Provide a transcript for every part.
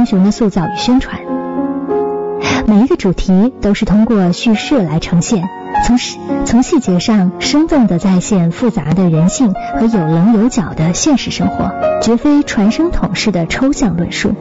雄的塑造与宣传。每一个主题都是通过叙事来呈现，从细节上生动地再现复杂的人性和有棱有角的现实生活，绝非传声筒式的抽象论述。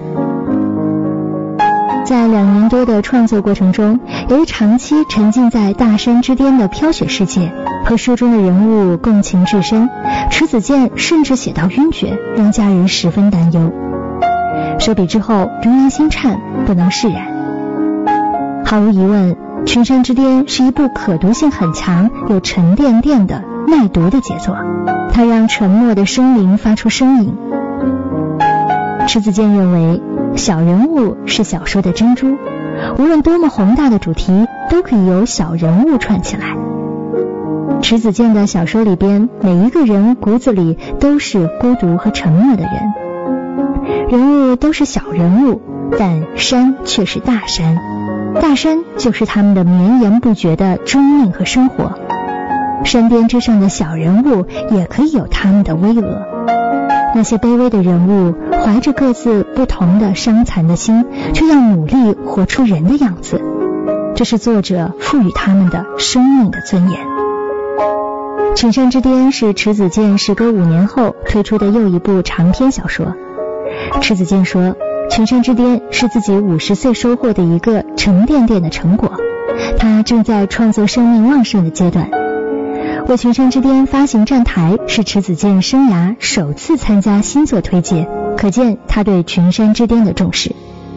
在2年多的创作过程中，由于长期沉浸在大山之巅的飘雪世界，和书中的人物共情至深，迟子建甚至写到晕厥，让家人十分担忧。收笔之后，仍然心颤，不能释然。毫无疑问，《群山之巅》是一部可读性很强、有沉甸甸的耐读的杰作，它让沉默的生灵发出声音。迟子建认为，小人物是小说的珍珠，无论多么宏大的主题，都可以由小人物串起来。迟子建的小说里边，每一个人骨子里都是孤独和沉默的人，人物都是小人物，但山却是大山，大山就是他们的绵延不绝的生命和生活。山巅之上的小人物也可以有他们的巍峨，那些卑微的人物怀着各自不同的伤残的心，却要努力活出人的样子，这是作者赋予他们的生命的尊严。《群山之巅》是迟子建时隔5年后推出的又一部长篇小说。迟子建说，《群山之巅》是自己50岁收获的一个沉甸甸的成果，他正在创作生命旺盛的阶段。为《群山之巅》发行站台是迟子建生涯首次参加新作推介，可见他对《群山之巅》的重视。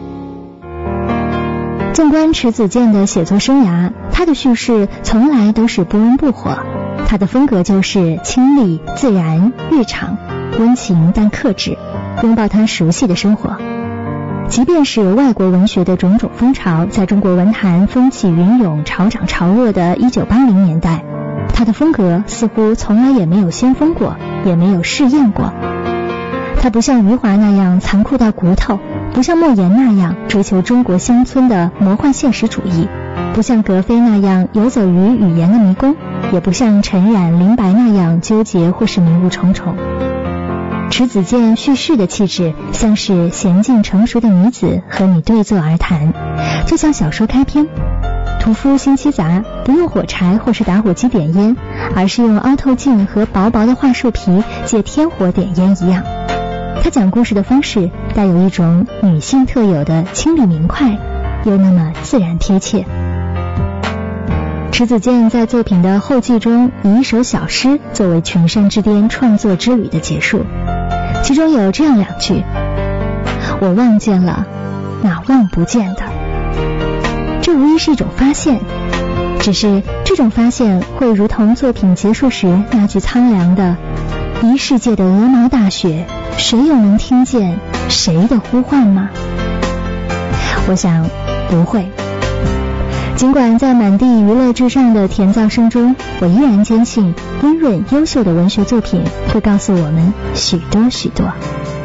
纵观迟子建的写作生涯，他的叙事从来都是不温不火，他的风格就是清丽、自然、日常，温情但克制，拥抱他熟悉的生活。即便是外国文学的种种风潮在中国文坛风起云涌、潮涨潮落的1980年代，他的风格似乎从来也没有先锋过，也没有试验过。他不像余华那样残酷到骨头，不像莫言那样追求中国乡村的魔幻现实主义，不像格非那样游走于语言的迷宫，也不像陈冉、林白那样纠结或是迷雾重重。迟子建叙事的气质像是娴静成熟的女子和你对坐而谈，就像小说开篇屠夫辛七杂不用火柴或是打火机点烟，而是用凹透镜和薄薄的桦树皮借天火点烟一样。他讲故事的方式带有一种女性特有的清丽明快，又那么自然贴切。迟子建在作品的后记中以一首小诗作为《群山之巅》创作之旅的结束，其中有这样2句：我望见了那望不见的。这无疑是一种发现，只是这种发现会如同作品结束时那句苍凉的一世界的鹅毛大雪，谁又能听见谁的呼唤吗？我想不会。尽管在满地娱乐至上的甜噪声中，我依然坚信温润优秀的文学作品会告诉我们许多许多。